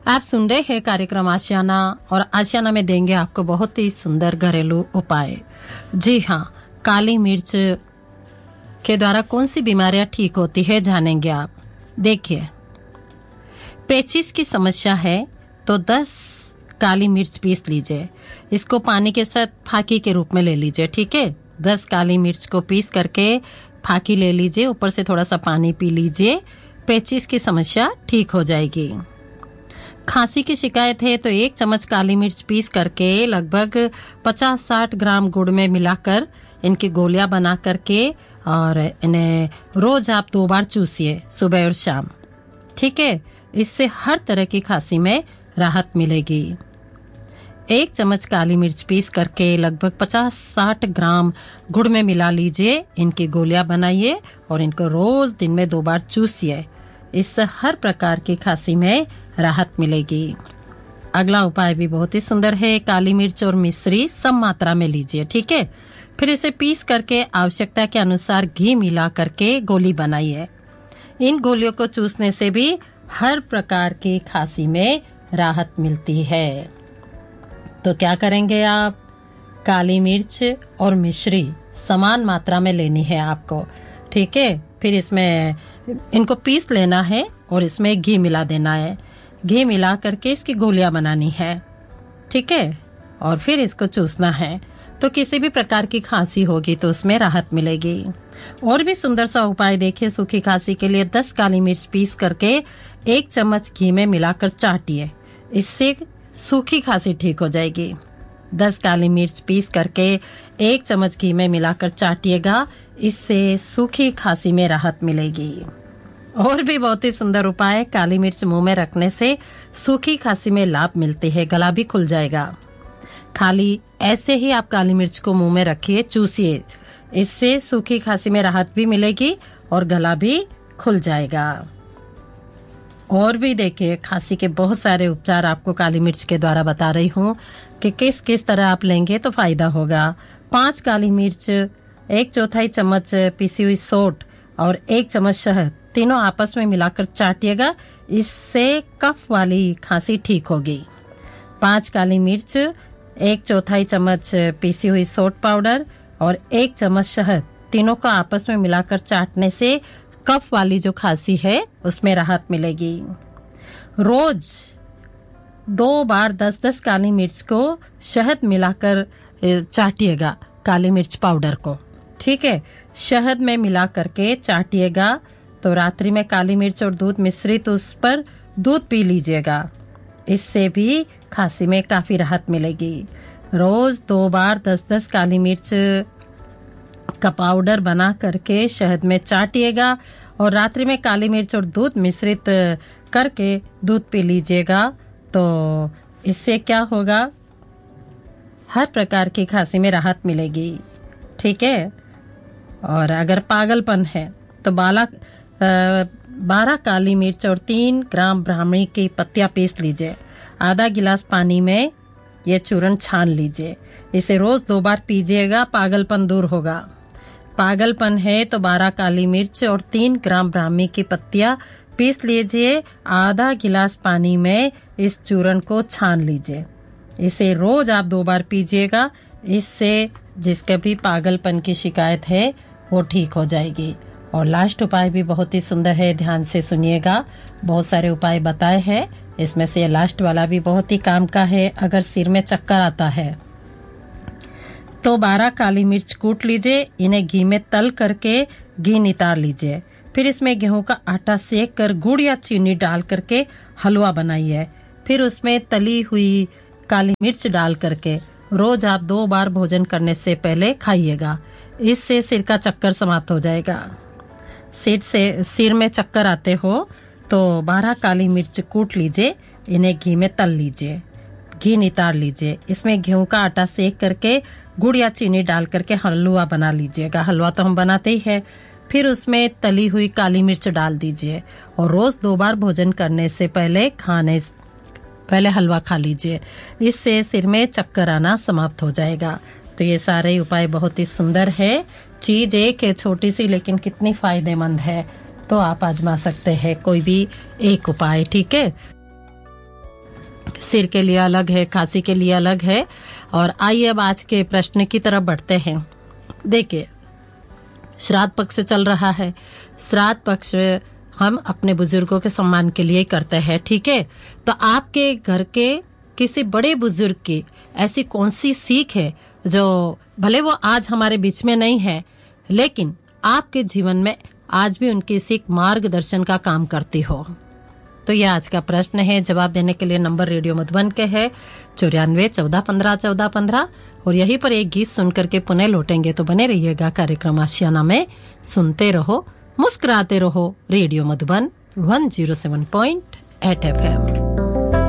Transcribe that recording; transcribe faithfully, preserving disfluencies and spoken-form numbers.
आप सुन रहे हैं कार्यक्रम आशियाना और आशियाना में देंगे आपको बहुत ही सुंदर घरेलू उपाय। जी हाँ, काली मिर्च के द्वारा कौन सी बीमारियां ठीक होती है जानेंगे आप। देखिए, पेचिस की समस्या है तो दस काली मिर्च पीस लीजिए। इसको पानी के साथ फाकी के रूप में ले लीजिए। ठीक है, दस काली मिर्च को पीस करके फाकी ले लीजिए, ऊपर से थोड़ा सा पानी पी लीजिए। पेचिस की समस्या ठीक हो जाएगी। खांसी की शिकायत है तो एक चम्मच काली मिर्च पीस करके लगभग पचास साठ ग्राम गुड़ में मिलाकर इनकी गोलियां बना करके और इन्हें रोज आप दो बार चूसिए, सुबह और शाम। ठीक है, इससे हर तरह की खांसी में राहत मिलेगी। एक चम्मच काली मिर्च पीस करके लगभग पचास साठ ग्राम गुड़ में मिला लीजिए, इनकी गोलियां बनाइए और इनको रोज दिन में दो बार चूसिए। इससे हर प्रकार की खांसी में राहत मिलेगी। अगला उपाय भी बहुत ही सुंदर है। काली मिर्च और मिश्री सम मात्रा में लीजिए। ठीक है, फिर इसे पीस करके आवश्यकता के अनुसार घी मिला करके गोली बनाइए। इन गोलियों को चूसने से भी हर प्रकार की खांसी में राहत मिलती है। तो क्या करेंगे आप? काली मिर्च और मिश्री समान मात्रा में लेनी है आपको। ठीक है, फिर इसमें इनको पीस लेना है और इसमें घी मिला देना है। घी मिला करके इसकी गोलियां बनानी है। ठीक है, और फिर इसको चूसना है तो किसी भी प्रकार की खांसी होगी तो उसमें राहत मिलेगी। और भी सुंदर सा उपाय देखिए, सूखी खांसी के लिए दस काली मिर्च पीस करके एक चम्मच घी में मिलाकर चाटिए, इससे सूखी खांसी ठीक हो जाएगी। दस काली मिर्च पीस करके एक चम्मच घी में मिलाकर चाटिएगा, इससे सूखी खांसी में राहत मिलेगी। और भी बहुत ही सुंदर उपाय, काली मिर्च मुंह में रखने से सूखी खांसी में लाभ मिलते हैं, गला भी खुल जाएगा। खाली ऐसे ही आप काली मिर्च को मुंह में रखिए, चूसिए, इससे सूखी खांसी में राहत भी मिलेगी और गला भी खुल जाएगा। और भी देखिए, खांसी के बहुत सारे उपचार आपको काली मिर्च के द्वारा बता रही हूँ कि किस किस तरह आप लेंगे तो फायदा होगा। पांच काली मिर्च, एक चौथाई चम्मच पिसी हुई सौंठ और एक चम्मच शहद, तीनों आपस में मिलाकर चाटिएगा, इससे कफ वाली खांसी ठीक होगी। पांच काली मिर्च, एक चौथाई चम्मच पीसी हुई सौंठ पाउडर और एक चम्मच शहद, तीनों को आपस में मिलाकर चाटने से कफ वाली जो खांसी है उसमें राहत मिलेगी। रोज दो बार दस दस काली मिर्च को शहद मिलाकर चाटिएगा, काली मिर्च पाउडर को। ठीक है, शहद में मिला करके चाटिएगा तो रात्रि में काली मिर्च और दूध मिश्रित उस पर दूध पी लीजिएगा, इससे भी खांसी में काफी राहत मिलेगी। रोज दो बार दस दस काली मिर्च का पाउडर बना करके शहद में चाटिएगा और रात्रि में काली मिर्च और दूध मिश्रित करके दूध पी लीजिएगा, तो इससे क्या होगा, हर प्रकार की खांसी में राहत मिलेगी। ठीक है, और अगर पागलपन है तो बाला बारह काली मिर्च और तीन ग्राम ब्राह्मी की पत्तियां पीस लीजिए। आधा गिलास पानी में ये चूर्ण छान लीजिए, इसे रोज दो बार पीजिएगा, पागलपन दूर होगा। पागलपन है तो बारह काली मिर्च और तीन ग्राम ब्राह्मी की पत्तियां पीस लीजिए, आधा गिलास पानी में इस चूर्ण को छान लीजिए, इसे रोज आप दो बार पीजिएगा, इससे जिसके भी पागलपन की शिकायत है वो ठीक हो जाएगी। और लास्ट उपाय भी बहुत ही सुंदर है, ध्यान से सुनिएगा। बहुत सारे उपाय बताए हैं, इसमें से ये लास्ट वाला भी बहुत ही काम का है। अगर सिर में चक्कर आता है तो बारह काली मिर्च कूट लीजिए, इन्हें घी में तल करके घी नितार लीजिए, फिर इसमें गेहूं का आटा सेक कर गुड़ या चीनी डाल करके हलवा बनाइए, फिर उसमें तली हुई काली मिर्च डाल करके रोज आप दो बार भोजन करने से पहले खाइएगा, इससे सिर का चक्कर समाप्त हो जाएगा। सिर से सिर में चक्कर आते हो तो बारह काली मिर्च कूट लीजिए, इन्हें घी में तल लीजिए, घी नितार लीजिए, इसमें गेहूं का आटा सेक करके गुड़ या चीनी डाल करके हलवा बना लीजिएगा, हलवा तो हम बनाते ही है, फिर उसमें तली हुई काली मिर्च डाल दीजिए और रोज दो बार भोजन करने से पहले खाने पहले हलवा खा लीजिए, इससे सिर में चक्कर आना समाप्त हो जाएगा। तो ये सारे उपाय बहुत ही सुंदर है। चीज एक है छोटी सी, लेकिन कितनी फायदेमंद है, तो आप आजमा सकते हैं कोई भी एक उपाय। ठीक है, सिर के लिए अलग है, खांसी के लिए अलग है। और आइए अब आज के प्रश्न की तरफ बढ़ते हैं। देखिए, श्राद्ध पक्ष चल रहा है। श्राद्ध पक्ष हम अपने बुजुर्गों के सम्मान के लिए करते हैं, ठीक है। तो आपके घर के किसी बड़े बुजुर्ग की ऐसी कौन सी सीख है जो भले वो आज हमारे बीच में नहीं है, लेकिन आपके जीवन में आज भी उनकी सीख मार्गदर्शन का काम करती हो? तो यह आज का प्रश्न है। जवाब देने के लिए नंबर रेडियो मधुबन के है चौरानवे चौदह पंद्रह चौदह पंद्रह। और यहीं पर एक गीत सुनकर के पुनः लौटेंगे, तो बने रहिएगा कार्यक्रम आशियाना में। सुनते रहो, मुस्कुराते रहो। Radio Madhuban one zero seven point eight F M.